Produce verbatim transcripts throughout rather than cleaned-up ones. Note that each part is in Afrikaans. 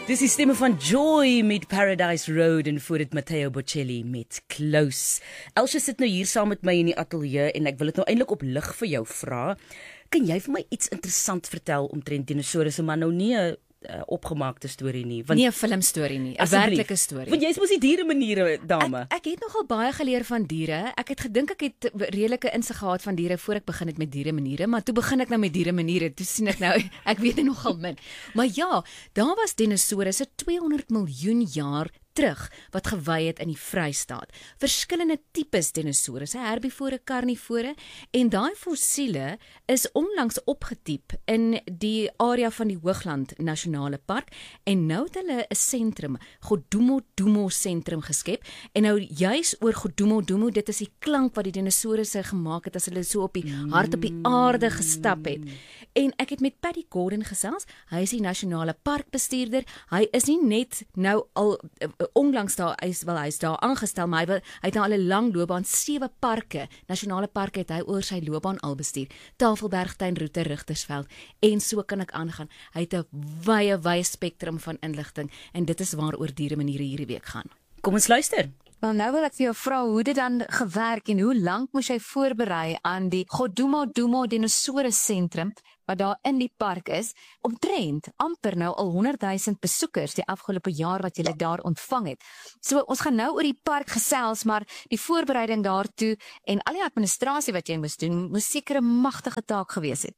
Dis die stemme van Joy met Paradise Road en voor dit Matteo Bocelli met Close. Elsje sit nou hier saam met my in die ateljee en ek wil dit nou eintlik op lig vir jou vra. Kan jy vir my iets interessant vertel omtrent dinosourusse, maar nou nie 'n uh, opgemaakte storie nie? Want, nie 'n filmstorie nie, 'n werklike storie. Want jy's mos die dieremaniere dame. Ek, ek het nogal baie geleer van diere. Ek het gedink ek het redelike insig gehad van diere voor ek begin het met dieremaniere, maar toe begin ek nou met dieremaniere. Toe sien ek nou ek weet net nogal min. Maar ja, daar was dinosourusse tweehonderd miljoen jaar terug wat gewy het in die Vrystaat. Verskillende tipes dinosourusse, herbivore, karnivore, en daai fossiele is onlangs opgetiep in die area van die Hoogland Nasionale Park en nou het hulle 'n sentrum, Godumo-Dumo sentrum geskep en nou juis oor Godumo-Dumo, dit is die klank wat die dinosourusse gemaak het as hulle so op die hart op die aarde gestap het. En ek het met Paddy Gordon gesels, hy is die nasionale parkbestuurder, hy is nie net nou al onlangs daar, hy is, wel, hy is daar aangestel, maar hy, wil, hy het nou al 'n lang loopbaan, sewe parke, nasionale parke het hy oor sy loopbaan al bestuur, Tafelberg, Tuinroete, Rigtersveld, en so kan ek aangaan. Hy het 'n wye, wye spektrum van inligting, en dit is waaroor dieremaniere hierdie week gaan. Kom ons luister. Wel nou wil ek vir jou vra, hoe dit dan gewerk en hoe lank moes jy voorberei aan die Godumo-Dumo Dinosaurus Sentrum wat daar in die park is, omtrent amper nou al honderd duisend besoekers die afgelope jaar wat jy daar ontvang het. So ons gaan nou oor die park gesels, maar die voorbereiding daartoe en al die administrasie wat jy moes doen, moes seker 'n magtige taak gewees het.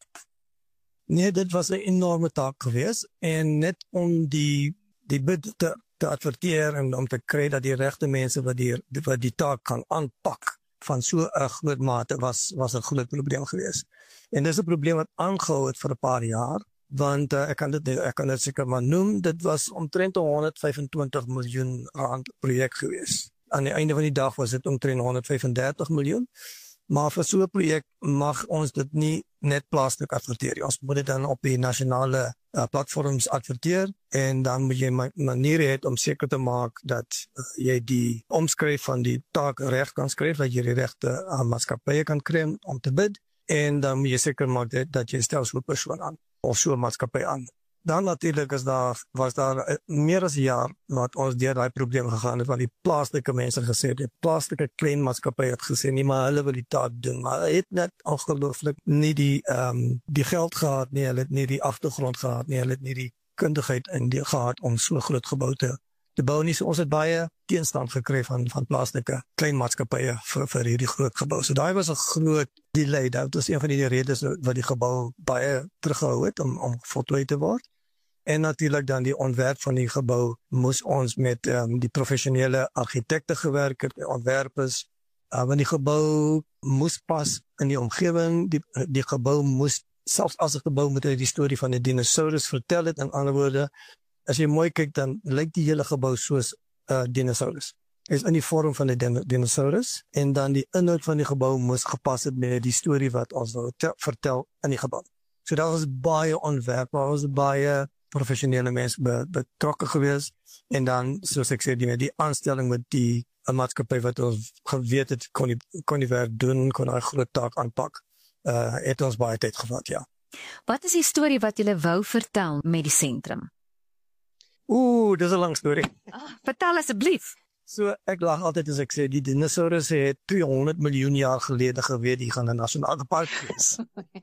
Nee, dit was 'n enorme taak geweest en net om die die bid te te adverteer en om te kry dat die regte mense wat die wat die taak kan aanpak van so 'n groot mate was was 'n groot probleem geweest. En dis 'n probleem wat aangehou het vir 'n paar jaar, want uh, ek kan dit ek kan dit seker maar noem, dit was omtrent honderd vyfentwintig miljoen rand projek geweest. Aan die einde van die dag was dit omtrent honderd vyfendertig miljoen. Maar vir so 'n projek mag ons dit nie net plaaslik adverteer. Ons moet dit dan op die nasionale uh, platforms adverteer en dan moet jy maniere hê om seker te maak dat uh, jy die omskryf van die taak reg kan skryf, dat jy die regte uh, maatskappye kan kry om te bid en dan moet jy seker maak dat, dat jy stel so 'n persoon aan of so 'n maatskappy aan. Dan natuurlik is daar was daar meer as 'n jaar wat ons deur daai probleem gegaan het, want die plaaslike mense gesê het, die plaaslike klein maatskappye het gesê nie, maar hulle wil die taak doen, maar hulle het net ongelooflik nie die ehm um, die geld gehad nie, hulle het nie die agtergrond gehad nie, hulle het nie die kundigheid in die gehad om so groot gebou te te bou nie. So ons het baie teenstand gekry van van plaaslike klein maatskappye vir vir hierdie groot gebou. So daai was 'n groot delay. Dit was een van die redes wat die gebou baie teruggehou het om om voltooi te word. En natuurlik dan die ontwerp van die gebou moes ons met um, die professionele argitekte gewerk het, ontwerpers, uh, want die gebou moes pas in die omgewing, die die gebou moes selfs as 'n gebou moet hy die storie van 'n dinosaurus vertel het. In ander woorde, as jy mooi kyk dan lyk die hele gebou soos 'n uh, dinosaurus. Is in die vorm van 'n din dinosaurus en dan die inhoud van die gebou moes gepas het met die storie wat ons wou vertel in die gebou. So daar was baie ontwerp, daar was baie professionele mense be, betrokke gewees en dan soos ek sê die, die aanstelling met die maatskappy wat ons geweet het kon die, kon die werk doen, kon hy groot taak aanpak, uh, het ons baie tyd gevat, ja. Wat is die storie wat julle wou vertel met die sentrum? Oeh, dis 'n lang storie. Ah, vertel asseblief. So ek lag altyd as ek sê die dinosourusse het tweehonderd miljoen jaar gelede geweet die gaan 'n nasionale park wees.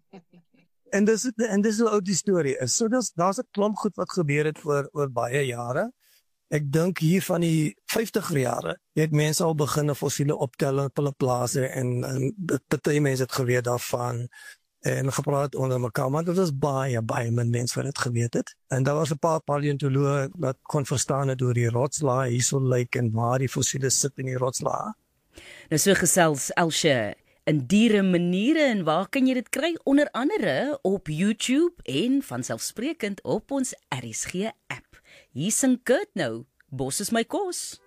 En dis en dis hoe oud die storie is. So dis daar's 'n klomp goed wat gebeur het oor oor baie jare. Ek dink hier van die vyftiger jare het mense al begin 'n fossiele optel op hulle plase en en baie mense het geweet daarvan en gepraat onder mekaar, maar dit was baie baie min mense wat dit geweet het. En daar was 'n paar paleontoloë wat kon verstaan het oor die rotslae hierso lyk en waar die fossiele sit in die rotslae. Nou so gesels Elsje in dieremaniere en waar kan jy dit kry? Onder andere op YouTube en vanselfsprekend op ons R S G app. Hier sing Kurt nou, Bos is my kos.